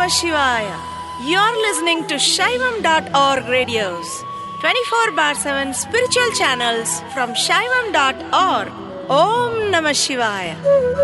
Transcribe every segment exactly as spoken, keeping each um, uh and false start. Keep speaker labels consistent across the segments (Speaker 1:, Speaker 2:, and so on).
Speaker 1: Namah Shivaya. You're listening to Shaivam dot org radios, twenty-four bar seven spiritual channels from Shaivam dot org. Om Namah Shivaya.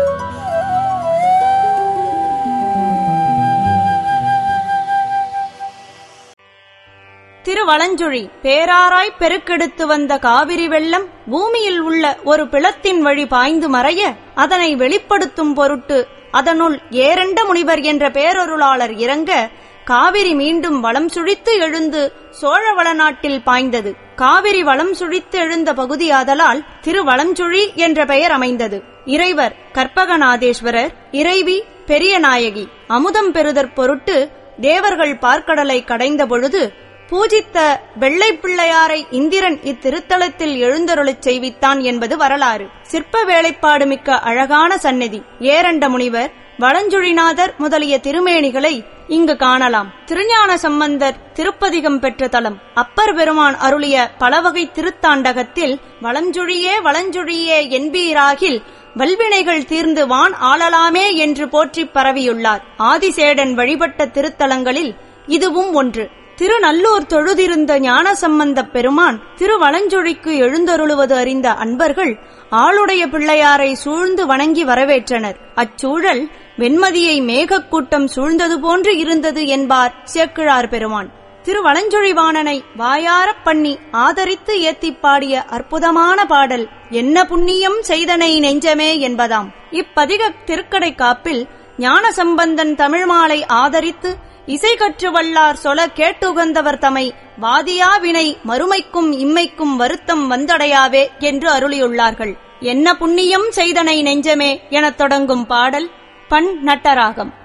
Speaker 2: Thiruvalanchuzhi பேராராய் பெருக்கெடுத்து வந்த காவிரி வெள்ளம் பூமியில் உள்ள ஒரு பிளத்தின் வழி பாய்ந்து மறைய அதனை வெளிப்படுத்தும் பொருட்டு அதனுள் ஏரண்ட முனிவர் என்ற பேரொருளாளர் இறங்க காவிரி மீண்டும் வளம் சுழித்து எழுந்து சோழவள நாட்டில் பாய்ந்தது. காவிரி வளம் சுழித்து எழுந்த பகுதியாதலால் திருவலஞ்சுழி என்ற பெயர் அமைந்தது. இறைவர் கற்பகநாதேஸ்வரர், இறைவி பெரிய நாயகி அமுதம் பெறுதற் பொருட்டு தேவர்கள் பார்க்கடலை கடைந்த பொழுது பூஜித்த வெள்ளை பிள்ளையாரை இந்திரன் இத்திருத்தலத்தில் எழுந்தருளச் செய்வித்தான் என்பது வரலாறு. சிற்ப வேலைப்பாடு மிக்க அழகான சந்நிதி. ஏரண்ட முனிவர், வலஞ்சுழிநாதர் முதலிய திருமேனிகளை இங்கு காணலாம். திருஞான சம்பந்தர் திருப்பதிகம் பெற்ற தலம். அப்பர் பெருமான் அருளிய பலவகை திருத்தாண்டகத்தில் வலஞ்சுழியே வலஞ்சுழியே என்பீராகில் வல்வினைகள் தீர்ந்து வான் ஆளலாமே என்று போற்றிப் பரவியுள்ளார். ஆதிசேடன் வழிபட்ட திருத்தலங்களில் இதுவும் ஒன்று. திருநல்லூர் தொழுதிருந்த ஞானசம்பந்தப் பெருமான் திருவலஞ்சுழிக்கு எழுந்தருளுவது அறிந்த அன்பர்கள் ஆளுடைய பிள்ளையாரை சூழ்ந்து வணங்கி வரவேற்றனர். அச்சூழல் வெண்மதியை மேகக்கூட்டம் சூழ்ந்தது போன்று இருந்தது என்பார் சேக்கிழார் பெருமான். திருவலஞ்சுழிவாணனை வாயாரப் பண்ணி ஆதரித்து ஏத்திப் பாடிய அற்புதமான பாடல் என்ன புண்ணியம் செய்தனை நெஞ்சமே என்பதாம். இப்பதிக திருக்கடை காப்பில் ஞானசம்பந்தன் தமிழ்மாலை ஆதரித்து இசை கற்று வல்லார் சொல கேட்டுகந்தவர் தமை வாதியா வினை மறுமைக்கும் இம்மைக்கும் வருத்தம் வந்தடையாவே என்று அருளியுள்ளார்கள். என்ன புண்ணியம் செய்தனை நெஞ்சமே எனத் தொடங்கும் பாடல் பண் நட்டராகம்.